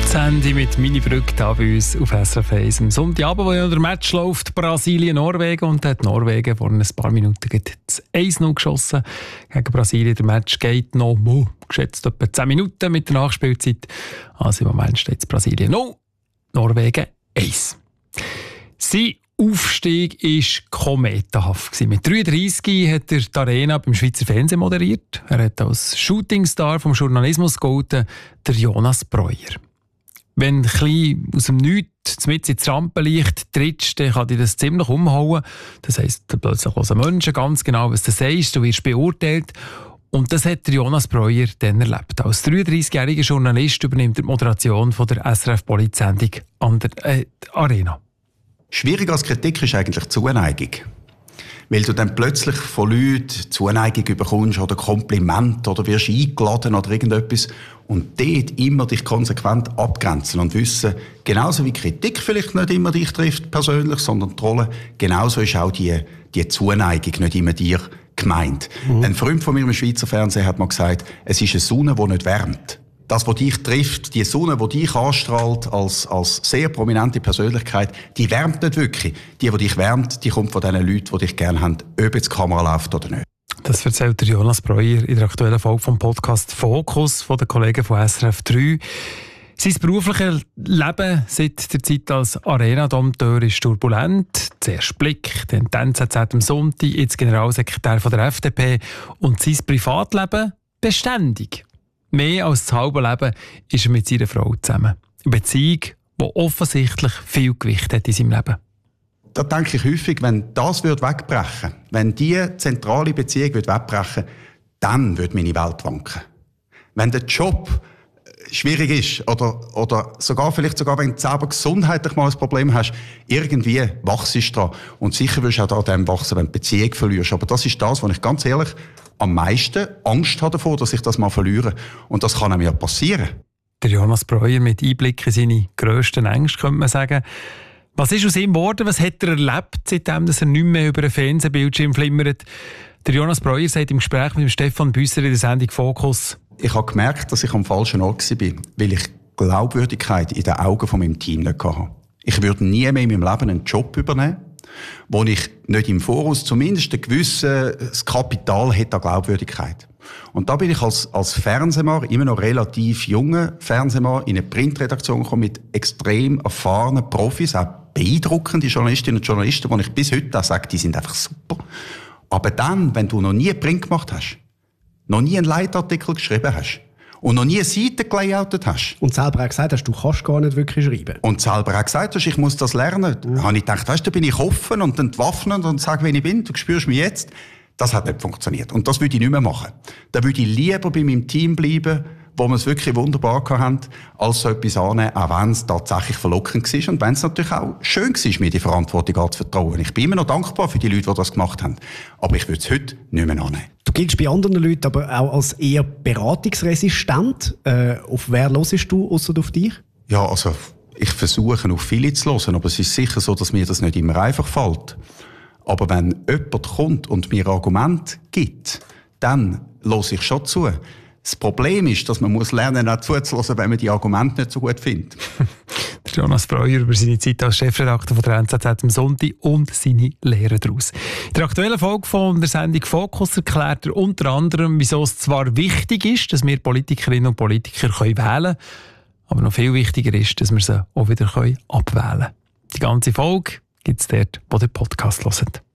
Handy mit Mini Brück da bei uns auf SRF 1. Am Sonntagabend, wo ja der Match läuft, Brasilien-Norwegen, und hat Norwegen vor ein paar Minuten das 1-0 geschossen gegen Brasilien. Der Match geht noch geschätzt etwa 10 Minuten mit der Nachspielzeit. Also im Moment steht es Brasilien 0, Norwegen 1. Sein Aufstieg war kometenhaft. Mit 33 hat er die Arena beim Schweizer Fernsehen moderiert. Er hat als Shootingstar vom Journalismus gehalten, der Jonas Breuer. Wenn du ein aus dem Nichts mit ins Rampenlicht trittst, dann kann dich das ziemlich umhauen. Das heisst, plötzlich hören Menschen ganz genau, was du sagst, du wirst beurteilt. Und das hat der Jonas Breuer dann erlebt. Als 33-jähriger Journalist übernimmt er die Moderation von der SRF-Polizsendung an der Arena. Schwieriger als Kritik ist eigentlich Zuneigung. Weil du dann plötzlich von Leuten Zuneigung bekommst oder Kompliment oder wirst eingeladen oder irgendetwas und dort immer dich konsequent abgrenzen und wissen, genauso wie Kritik vielleicht nicht immer dich trifft persönlich, sondern die Rolle, genauso ist auch die Zuneigung nicht immer dir gemeint. Ein Freund von mir im Schweizer Fernsehen hat mal gesagt, es ist eine Sonne, die nicht wärmt. Das, was dich trifft, die Sonne, die dich anstrahlt als sehr prominente Persönlichkeit, die wärmt nicht wirklich. Die dich wärmt, die kommt von den Leuten, die dich gerne haben, ob jetzt die Kamera läuft oder nicht. Das erzählt der Jonas Breuer in der aktuellen Folge vom Podcast «Fokus» von den Kollegen von SRF 3. Sein berufliches Leben seit der Zeit als Arena-Dompteur ist turbulent. Zuerst Blick, dann die NZZ am Sonntag, jetzt Generalsekretär von der FDP. Und sein Privatleben beständig. Mehr als das halbe Leben ist er mit seiner Frau zusammen. Eine Beziehung, die offensichtlich viel Gewicht hat in seinem Leben. Da denke ich häufig, wenn das wegbrechen würde, wenn diese zentrale Beziehung wegbrechen würde, dann würde meine Welt wanken. Wenn der Job schwierig ist oder vielleicht sogar wenn du selber gesundheitlich mal ein Problem hast, irgendwie wachst du dran. Und sicher wirst du auch daran wachsen, wenn du die Beziehung verlierst. Aber das ist das, was ich ganz ehrlich am meisten Angst habe davor, dass ich das mal verliere. Und das kann einem ja passieren. Der Jonas Breuer mit Einblick in seine grössten Ängste, könnte man sagen. Was ist aus ihm geworden? Was hat er erlebt, seitdem dass er nicht mehr über einen Fernsehbildschirm flimmert? Der Jonas Breuer sagt im Gespräch mit Stefan Büsser in der Sendung «Fokus». Ich habe gemerkt, dass ich am falschen Ort war, weil ich Glaubwürdigkeit in den Augen von meinem Team nicht hatte. Ich würde nie mehr in meinem Leben einen Job übernehmen, wo ich nicht im Voraus zumindest ein gewisses Kapital hätte an Glaubwürdigkeit. Und da bin ich als Fernsehmann, immer noch relativ junger Fernsehmann, in eine Printredaktion gekommen mit extrem erfahrenen Profis, auch beeindruckende Journalistinnen und Journalisten, wo ich bis heute auch sage, die sind einfach super. Aber dann, wenn du noch nie Print gemacht hast, noch nie einen Leitartikel geschrieben hast und noch nie eine Seite gelayoutet hast. Und selber auch gesagt hast, du kannst gar nicht wirklich schreiben. Und selber auch gesagt hast, ich muss das lernen. Da habe ich gedacht, weißt du, da bin ich offen und entwaffnet und sage, wer ich bin, du spürst mich jetzt. Das hat nicht funktioniert. Und das würde ich nicht mehr machen. Da würde ich lieber bei meinem Team bleiben, wo wir es wirklich wunderbar hatten, als so etwas annehmen, auch wenn es tatsächlich verlockend war und wenn es natürlich auch schön war, mir die Verantwortung anzuvertrauen. Ich bin immer noch dankbar für die Leute, die das gemacht haben. Aber ich würde es heute nicht mehr annehmen. Du giltst bei anderen Leuten aber auch als eher beratungsresistent. Auf wer hörst du, ausser auf dich? Ja, also ich versuche auf viele zu hören, aber es ist sicher so, dass mir das nicht immer einfach fällt. Aber wenn jemand kommt und mir Argumente gibt, dann höre ich schon zu. Das Problem ist, dass man lernen muss, auch zuzuhören, wenn man die Argumente nicht so gut findet. Jonas Breuer über seine Zeit als Chefredakteur von der NZZ am Sonntag und seine Lehre daraus. In der aktuellen Folge von der Sendung «Fokus» erklärt er unter anderem, wieso es zwar wichtig ist, dass wir Politikerinnen und Politiker wählen können, aber noch viel wichtiger ist, dass wir sie auch wieder abwählen können. Die ganze Folge gibt es dort, wo ihr Podcast hört.